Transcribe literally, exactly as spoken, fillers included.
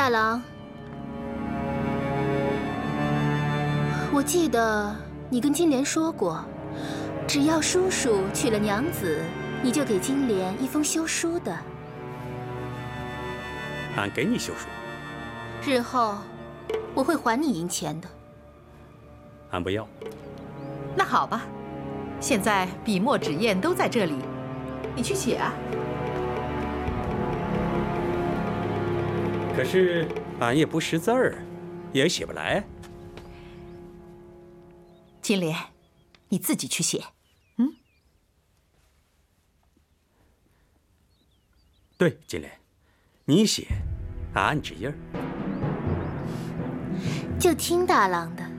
大郎，我记得你跟金莲说过，只要叔叔娶了娘子，你就给金莲一封休书的。 俺给你休书， 日后我会还你银钱的。 俺不要。 那好吧，现在笔墨纸砚都在这里，你去写啊。 可是俺也不识字儿，也写不来。 金莲，你自己去写。嗯， 对，金莲，你写，俺按指印儿。 就听大郎的。